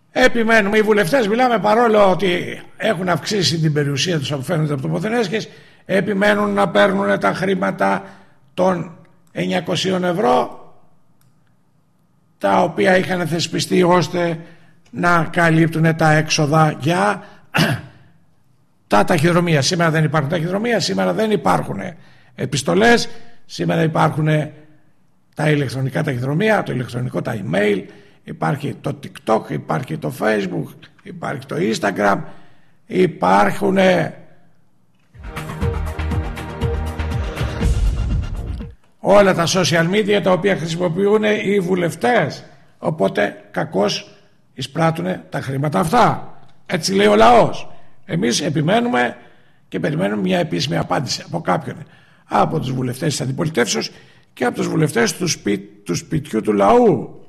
Επιμένουμε οι βουλευτές, μιλάμε, παρόλο ότι έχουν αυξήσει την περιουσία τους που φαίνεται από το Ποθενέσχες, επιμένουν να παίρνουν τα χρήματα των 900 ευρώ, τα οποία είχαν θεσπιστεί ώστε να καλύπτουν τα έξοδα για τα ταχυδρομεία. Σήμερα δεν υπάρχουν ταχυδρομεία, σήμερα δεν υπάρχουν επιστολές, σήμερα υπάρχουν τα ηλεκτρονικά ταχυδρομεία, το ηλεκτρονικό, τα email, υπάρχει το TikTok, υπάρχει το Facebook, υπάρχει το Instagram, υπάρχουν όλα τα social media τα οποία χρησιμοποιούν οι βουλευτές. Οπότε κακώς εισπράττουν τα χρήματα αυτά. Έτσι λέει ο λαός. Εμείς επιμένουμε και περιμένουμε μια επίσημη απάντηση από κάποιον, από τους βουλευτές της αντιπολιτεύσεως και από τους βουλευτές του σπιτιού του λαού.